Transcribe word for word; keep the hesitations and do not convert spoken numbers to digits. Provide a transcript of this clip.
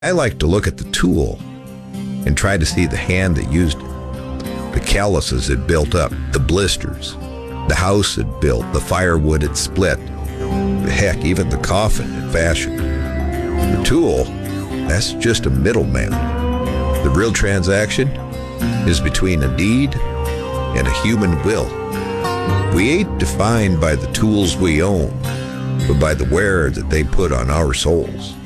I like to look at the tool and try to see the hand that used it, the calluses it built up, the blisters, the house it built, the firewood it split, heck, even the coffin it fashioned. The tool, that's just a middleman. The real transaction is between a deed and a human will. We ain't defined by the tools we own, but by the wear that they put on our souls.